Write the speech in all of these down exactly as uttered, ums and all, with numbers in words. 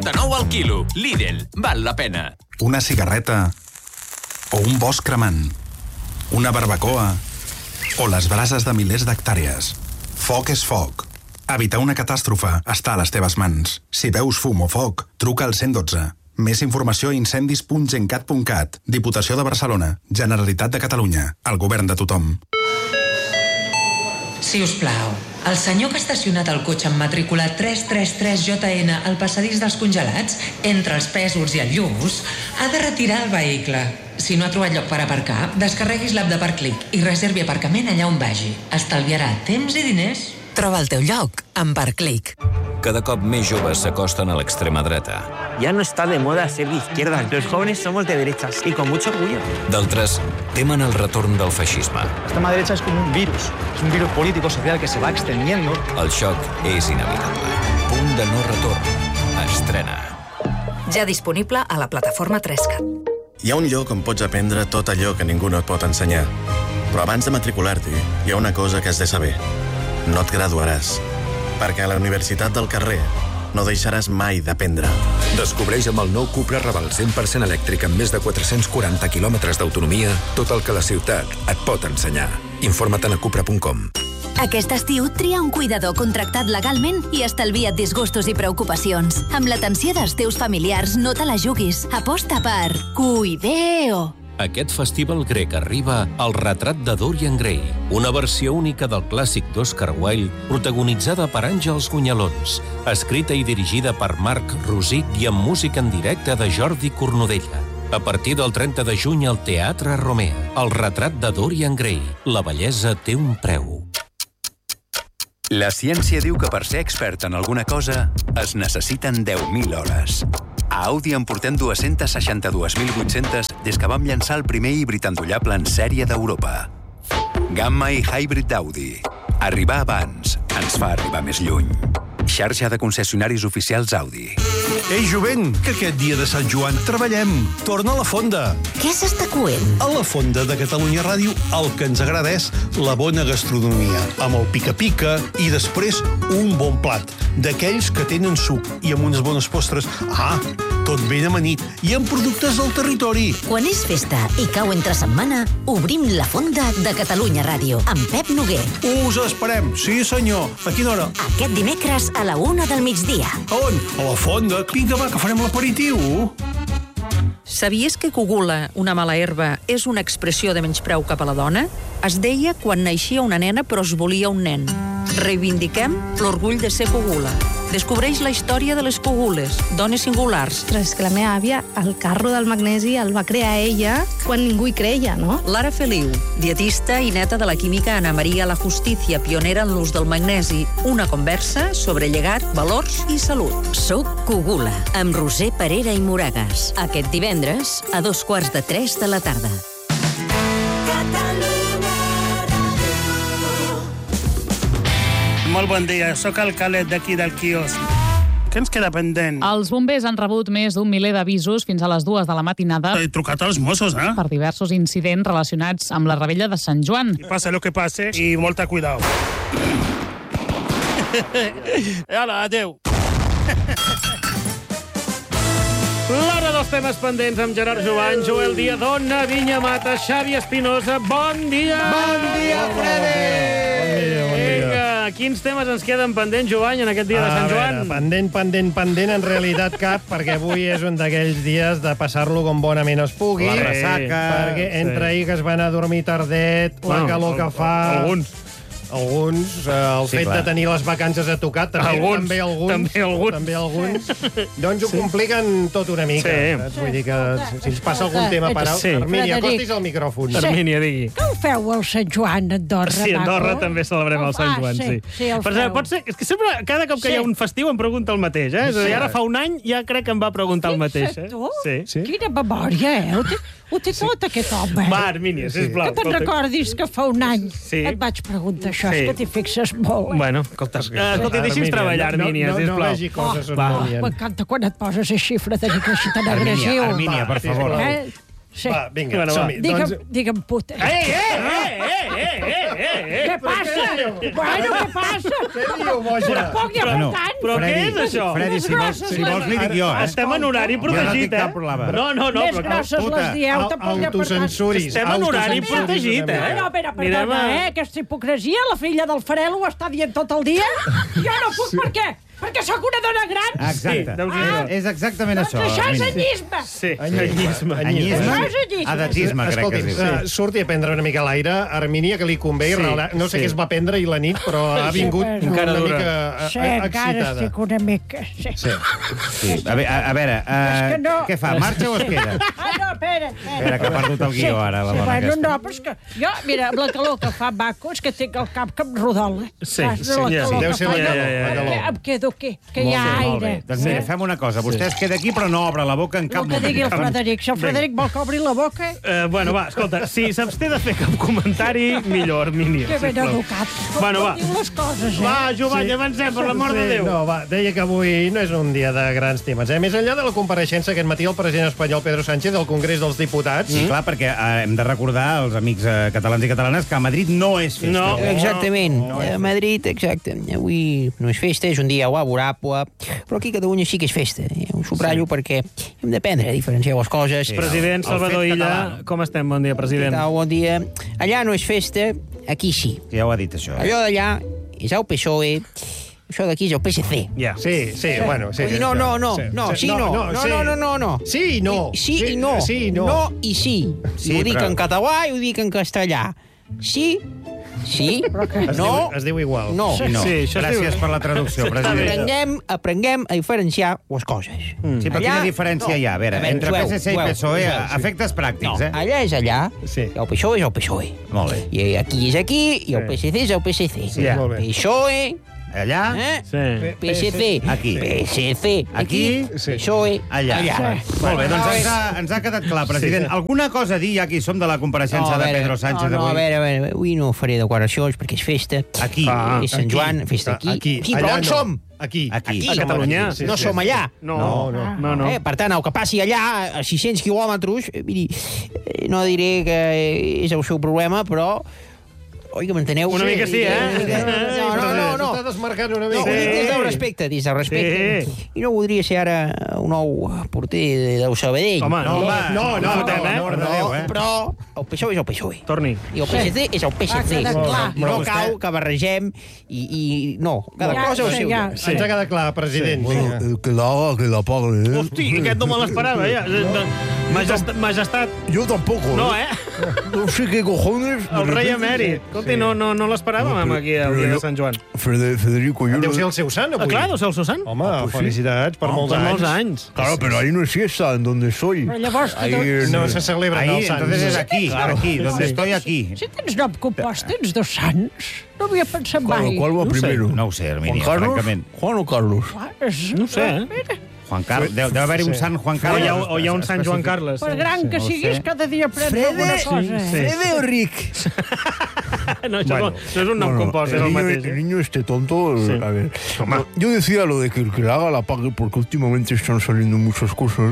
setanta-nou al quilo. Lidl, val la pena. Una cigarreta o un bosc cremant, una barbacoa o les brases de milers d'hectàrees. Foc és foc. Evitar una catàstrofe està a les teves mans. Si veus fum o foc, truca al cent dotze. Més informació a incendis punt gencat punt cat. Diputació de Barcelona. Generalitat de Catalunya. El govern de tothom. Si us plau, el senyor que ha estacionat el cotxe amb matrícula tres tres tres J N al passadís dels congelats, entre els pèsols i el lluç, ha de retirar el vehicle. Si no ha trobat lloc per aparcar, descarreguis l'app de Parclic i reservi aparcament allà on vagi. Estalviarà temps i diners. Troba el teu lloc amb Parclic. Cada cop més joves s'acosten a l'extrema dreta. Ya no está de moda ser de izquierdas. Los jóvenes somos de derechas y con mucho orgullo. D'altres temen el retorn del feixisme. La extrema derecha es como un virus. Es un virus político, social que se va extendiendo. El xoc és inevitable. Punt de no retorn. Estrena. Ja disponible a la plataforma Trescat. Hi ha un lloc on pots aprendre tot allò que ningú no et pot ensenyar. Però abans de matricular-t'hi, hi ha una cosa que has de saber. No et graduaràs. Perquè a la Universitat del Carrer no deixaràs mai d'aprendre. Descobreix amb el nou Cupra Raval cent per cent elèctric amb més de quatre-cents quaranta quilòmetres d'autonomia tot el que la ciutat et pot ensenyar. Informa't a cupra punt com. Aquest estiu tria un cuidador contractat legalment i estalvia't disgustos i preocupacions. Amb l'atenció dels teus familiars no te la juguis. Aposta per Cuideo. Aquest festival grec arriba al retrat de Dorian Gray, una versió única del clàssic d'Oscar Wilde, protagonitzada per Àngels Gunyalons, escrita i dirigida per Marc Rosic i amb música en directe de Jordi Cornudella. A partir del trenta de juny al Teatre Romea, el retrat de Dorian Gray. La bellesa té un preu. La ciència diu que per ser expert en alguna cosa es necessiten deu mil hores. A Audi en portem dos-centes seixanta-dos mil vuit-centes des que vam llançar el primer híbrid endollable en sèrie d'Europa. Gamma i Hybrid d'Audi. Arribar abans ens fa arribar més lluny. Xarxa de concessionaris oficials Audi. Ei, jovent, que aquest dia de Sant Joan treballem. Torna a la Fonda. Què s'està coent? A la Fonda de Catalunya Ràdio el que ens agrada és la bona gastronomia, amb el pica-pica i després un bon plat, d'aquells que tenen suc i amb unes bones postres. Ah, tot ben amanit i amb productes del territori. Quan és festa i cau entre setmana, obrim la Fonda de Catalunya Ràdio amb Pep Noguer. Us esperem, sí senyor. A quina hora? Aquest dimecres a la una del migdia. A on? A la Fonda. Vinga, va, que farem l'aperitiu. Sabies que cogula, una mala herba, és una expressió de menyspreu cap a la dona? Es deia quan naixia una nena però es volia un nen. Reivindiquem l'orgull de ser cogula. Descobreix la història de les cogules, dones singulars. Però és que la meva àvia, el carro del magnesi el va crear ella quan ningú hi creia, no? Lara Feliu, dietista i neta de la química Ana Maria La Justicia, pionera en l'ús del magnesi. Una conversa sobre llegat, valors i salut. Soc Cogula, amb Roser Parera i Moragas. Aquest divendres, a dos quarts de tres de la tarda. Molt bon dia, sóc el Calet d'aquí del quiosc. Què ens queda pendent? Els bombers han rebut més d'un miler d'avisos fins a les dues de la matinada. He trucat als Mossos, eh? Per diversos incidents relacionats amb la rebella de Sant Joan. Passa lo que passe i molta cuidao. Hola, adeu. L'hora dels temes pendents amb Gerard Jovany, Joel Díaz, Dona Vinya Mata, Xavi Espinosa. Bon dia! Bon dia, Freddy! Bon dia, bon dia. Vinga, quins temes ens queden pendents, Jovany, en aquest dia de Sant Joan? A veure, pendent, pendent, pendent, en realitat cap, perquè avui és un d'aquells dies de passar-lo com bonament es pugui. La ressaca. Perquè entre ahir que es van a dormir tardet, la calor que fa... Alguns. Alguns, eh, el sí, fet clar. de tenir les vacances a tocar, també alguns. També alguns, també alguns. També alguns doncs ho sí. compliquen tot una mica. Sí. Saps? Vull dir que si ens passa algun tema per alt... Sí. Armínia, acostis el micròfon. Sí. Armínia, digui. Que ho feu el Sant Joan a Andorra, Sí, a Andorra maco? també celebrem el Sant Joan, ah, sí. sí. sí per cert, pot ser, és que sempre, cada cop que sí. hi ha un festiu em pregunta el mateix, eh? És a dir, ara fa un any ja crec que em va preguntar el mateix, eh? Sí. sí. Quina memòria, eh? Ho té, ho té tot, aquest home. Va, Armínia, sisplau. Que te'n recordis que fa un any sí. et vaig preguntar això, sí. és que t'hi fixes molt, eh? Bueno, escolta, uh, escolta deixi'ns treballar, Armínia, no, no, sisplau. No vegi coses on no hi ha. M'encanta quan et poses així, Frederic, així tan Armínia, agressiu. Armínia, per favor. Eh? Sí. Va, vinga, Bueno, va. som-hi. Digue'm, Doncs... digue'm puta. Eh, eh, eh, eh, eh, eh, eh. Què passa? Bueno, què passa? Què diu, boja? Tampoc hi ha Bueno, per tant. Però què és això? Fredi, si vols, si vols li dic jo, eh? Estem en horari protegit, eh? cap problema. No, no, no. Més però- grosses puta, les dieu, tampoc hi ha per tant. Autocensuris. Estem en horari protegit, eh? No, no, espera, Anirem perdona, a- eh? Aquesta hipocresia, la filla del Farelo ho està dient tot el dia. Jo no puc, per què? Perquè sóc una dona gran. Exacte. Ah, És exactament Doncs això. això és Hermínia. anyisme. Sí, Anyisme. Anyisme? Això és anyisme. Edatisme, crec que Escolti'm, es diu. uh, surti a prendre una mica l'aire. Armínia, que li convé. Sí, Sí, no sé sí. què es va prendre ahir la nit, però ha vingut bueno. Encara una dura. mica uh, Sí, encara excitada. estic una mica... Sí. Sí. sí. A, ve- a, a veure, És uh, que no. què fa? Marxa o es queda? Ah, no, espera, espera. Espera, que ha perdut el guió ara, la sí, dona bueno, aquesta. no, però és que jo, mira, amb la calor que fa maco, és que tinc el cap que em rodola. Sí, Saps? sí, La ja. calor Deu que ser fa, la jo- calor, la em calor. que- Em quedo aquí, que hi Molt ha bé, molt aire. bé. Doncs mira, fem una cosa. Vostè es queda aquí, però no obre la boca en cap El que moment. digui el Frederic. Si el Vinga. Frederic vol que obri la boca, Eh, bueno, va, escolta, si s'absté de fer cap comentari, millor, Armínia. que ben sisplau. educat. Bueno, va. Com diu les coses, eh? Va, Jovany, avancem, per l'amor de Déu. No, va, deia que avui no és un dia de grans temes. Eh? Més enllà de la compareixença aquest matí el president espanyol Pedro Sánchez del Congrés dels Diputats... Sí, clar, perquè eh, hem de recordar als amics eh, catalans i catalanes que a Madrid no és festa. No. Exactament. No, no és A Madrid, exacte. Avui no és festa, és un dia laborable, però aquí a Catalunya sí que és festa. Eh? Ho subratllo sí. perquè hem d'aprendre a diferenciar les coses. Sí. President El Salvador fet Illa, català. com estem? Bon dia, president. Tal, bon dia. Allà no és festa, aquí sí. Ja ho ha dit, això. Allò d'allà és el P S O E, això d'aquí és el P S C. Ja. Sí, sí, bueno... Sí, Vull dir, no, no, no, sí, no, sí, no, no, sí. no, no, no, no. Sí i no. Sí i no. Sí i no. No i sí. Sí, Ho dic però- en català i ho dic en castellà. Sí, sí, Es, no, diu, es diu igual. no. Sí, no. Sí, això es Gràcies diu- per la traducció, Està bé. president. Aprenguem, aprenguem a diferenciar les coses. Mm. Sí, però quina diferència hi ha? A veure, A veure, entre sueu, P S C i sueu, P S O E, sueu, sí. efectes pràctics, No, eh? allà és allà, Sí. i el P S O E és el P S O E. Molt bé. I aquí és aquí, i el Sí. P S C és el P S C. Sí, molt bé. P S O E, Allà, eh? Sí. P S C, Aquí. P S C, aquí, Sí. P S O E, allà. allà. Molt bé, doncs ens ha, ens ha quedat clar, president. Alguna cosa a dir, ja que hi som de la compareixença a de veure, Pedro Sánchez no, no, a avui? veure, a veure, avui no faré declaracions perquè és festa. Aquí. Ah, és Sant aquí. Joan, festa aquí. Aquí. Sí, però Allà on no. som? Aquí. Aquí. A Catalunya. Sí, no sí, som sí. allà. No, no, no. no. Eh, per tant, el que passi allà, a sis-cents quilòmetres, eh, miri, eh, no diré que és el seu problema, però... Oi, que m'enteneu? Una mica sí, eh? No, no, no, no. S'està desmarcant una No, mica. ho dic des del respecte, des del respecte. Sí. I no voldria ser ara un nou porter del Sabadell. Home, no, no, no, no, fotem, eh? no, Mort de Déu, eh? Però el P S O E és el P S O E. Torni. I el P S C és el P S C. Va quedar clar. I no Però cal vostè- que barregem i, i no, cada Ja, cosa ho sí, seu. ja. Ens ha quedat clar, president. Vinga. que la haga, que la pague, ¿eh? Hosti, aquest no me l'esperava, ja. Majestat, majestat, Yo tampoco, no, ¿eh? eh? No sé qué cojones... El rei emèrit. Escolti, no, no, no l'esperàvem aquí el dia de Sant Joan. Fede- Federico, yo... Deu lo- ser el seu sant, Ah, avui. clar, deu ser el seu sant. Home, pues sí. felicitats per Ah, molts Per anys. molts anys. Claro, pero ahí no es fiesta, en donde estoy. Però llavors, Ahí tu- en- No se celebra Ahí, els sants. entonces es aquí, Claro. aquí, donde estoy aquí. si tens nom compost, tens dos sants. No havia pensat ¿Cuál, mai. cuál va No ho sé, primero? no ho sé, Hermínia, ¿Juan Carlos? francament. ¿Juan o Carlos? Clar, és- No ho sé, eh? Mira, Juan Carlos. Deu, deu haver-hi un Sí. sant Juan O Carlos. hi ha, o hi ha un Sant Joan Carles. per gran que no ho siguis, sé. cada dia aprens alguna cosa. sí. eh? Fede o Ric? No, això Bueno. no, no és un nom Bueno, compost, és el, el niño, mateix. el eh? niño este tonto, Sí. a ver. Toma. No, yo decía lo de que el que la haga la pague porque últimamente están saliendo muchas cosas.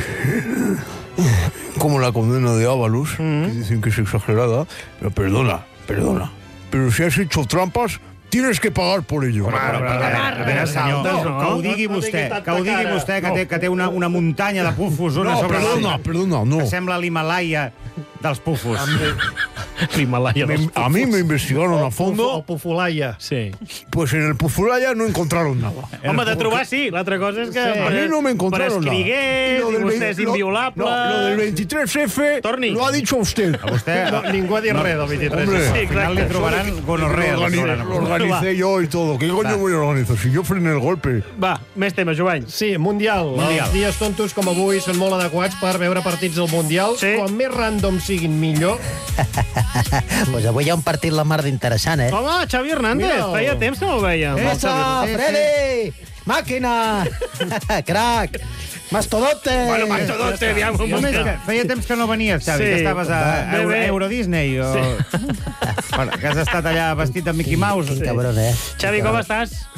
Como la condena de Ábalos, que dicen que es exagerada. Pero perdona, perdona. Pero si has hecho trampas, tienes que pagar por ello. Però, però, a veure, a veure, senyor, No, que ho digui no vostè, tingui tanta que ho digui cara. vostè, que té, que té una, una muntanya de pufos una No, sobre perdona, l'altra. perdona, no. Que sembla l'Himalaya dels pufos. L'Himalaya dels Me- a mí me investigaron a O fondo, Pufulaya. Sí. pues en el Pufuraya no encontraron nada. Home, de trobar sí, l'altra cosa és que... Sí. A mí no me encontraron Però nada. escrigués, Y lo i del vostè vein- és lo- inviolable... No, lo del veintitrés F Torni. lo ha dicho usted. A vostè, No, ningú ha dit res del vint-i-tres. Hombre. Sí, al final li exacte. trobaran gonorrea. Lo organi- lo organicé yo y todo. ¿Qué coño voy a organizar? Si yo frené el golpe. Va, més temes, Jovany. Sí, Mundial. Mundial. Els dies tontos com avui són molt adequats per veure partits del Mundial. Sí. Com més random siguin, millor. Pues avui hi ha un partit la mar d'interessant, eh? Home, Xavi Hernández, Mira'l. feia temps que no el veiem. Esa, Freddy! Màquina! Crac! Mastodote! Bueno, Mastodote, aviam, un Només moment. que feia temps que no venies, Xavi, Sí. que estaves a, a Bé, Euro, bé. Euro Disney o... Bueno, que has estat allà vestit de Mickey Mouse. Quin cabron, eh? Xavi, com estàs?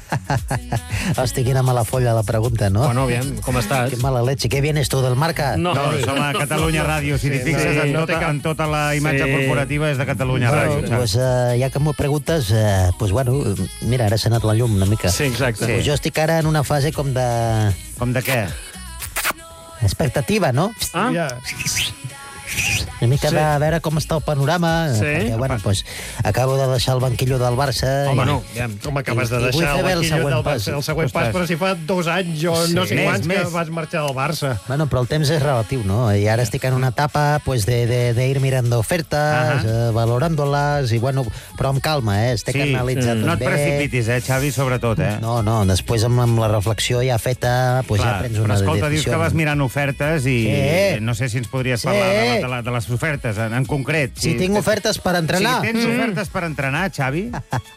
Hòstia, quina mala folla la pregunta, no? Bueno, aviam, com estàs? Que mala leche. Què vienes tu, del Marca? No, No, som a Catalunya Ràdio. Si t'hi fixes, sí, en, no tota, té cap- en tota la imatge Sí. corporativa és de Catalunya Ràdio. Bueno, pues, uh, ja que m'ho preguntes, uh, pues bueno, mira, ara s'ha anat la llum una mica. Sí, exacte. Pues jo estic ara en una fase com de... Com de què? Expectativa, no? Ah? Ja. Una mica Sí. de veure com està el panorama, Sí. perquè, bueno, pues, acabo de deixar el banquillo del Barça. Home, i, no, aviam. Com acabes I- de i vull deixar fer el bé el banquillo següent del pas. Barça, el següent pas, Ostres. però si fa dos anys o Sí. no sé Més, quants que més. vas marxar del Barça. Bueno, però el temps és relatiu, no? I ara estic en una etapa pues, de, de, de ir mirando ofertes, Ahà. uh, valorándolas, i bueno, però amb calma, eh? Estic Sí, analitzant no et bé. precipitis, eh, Xavi, sobretot, eh? No, no, després amb, amb la reflexió ja feta, pues, ja Clar, prens però una escolta, dius decisió. que vas mirant ofertes i Sí. eh, no sé si ens podries Sí. parlar de, la, de, la, de les ofertes en, en concret. Si tinc ofertes per entrenar. Si tens Mm. ofertes per entrenar, Xavi.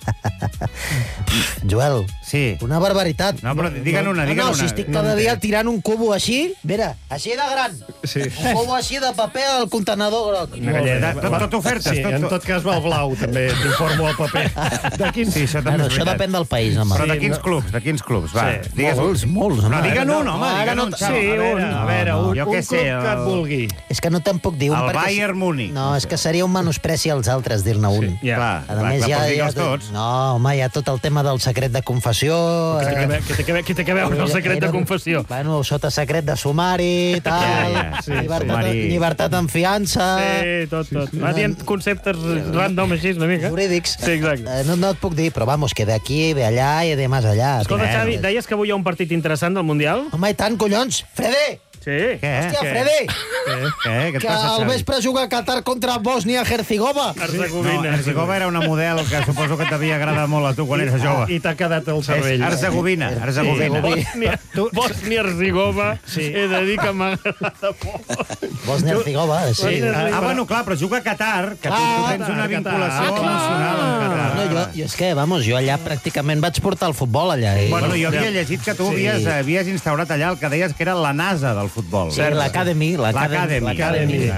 Joel, Sí. una barbaritat. No, però digue'n una, No, digue'n no, una. si estic cada dia tirant un cubo així, mira, així de gran. Sí. Un cubo així de paper al contenedor groc. Una galleda. Tot, tot ofertes. Sí, tot, en tot. tot cas va al blau, també, t'informo al paper. De quins... Sí, això també Bueno, és això veritat. depèn del país, home. Però de Sí, quins no. clubs? De quins clubs? Va, Sí. digues un. Molts, molts. Però home. digue'n un, No, home, ara digue'n no un, t- Xavi. Sí, A veure, un, a veure, un, jo un què club sé. que et vulgui. És que no te'n puc dir un El perquè... Bayern Múnich. No, és que seria un menospreci als altres dir-ne un. Ja. Clar, A clar, més, clar, ja, pots ja, digue'ls tots. no, home, hi ha tot el tema del secret de confessió. Què té que eh, ve- què té que ve- què té que veure el secret de eren- confessió? Bueno, sota secret de sumari, tal, Ja, ja, sí, llibertat, sumari. llibertat en fiança, Sí, tot, tot. Va dient conceptes random així, una mica. jurídics. Sí, exacte. Eh, no, no et puc dir, però vamos, que d'aquí ve allà i de més allà. Escolta, Tinc- Xavi, deies que avui hi ha un partit interessant del Mundial? Home, i tant, collons! Frede! Sí. Què? Hòstia, Què? Frede! Què? Què et Que passa, al Xavi? vespre juga Qatar contra Bòsnia-Herzegovina. No, Herzegovina. Herzegovina era una model que suposo que t'havia agradat molt a tu quan eres jove. I t'ha quedat el És cervell. Herzegovina, Herzegovina. Bòsnia, Bòsnia-Herzegovina, he de dir que m'ha agradat molt. Bòsnia-Herzegovina, sí. Sí. Ah, bueno, clar, però juga a Qatar, que tu, tu tens una Qatar, vinculació Qatar. emocional amb Qatar. No, jo, jo és que, vamos, jo allà pràcticament vaig portar el futbol allà. I, Bueno, jo havia llegit que tu Sí. havies, havies instaurat allà el que deies que era la NASA del futbol. Sí, l'Academy. L'Academy. L'Academy.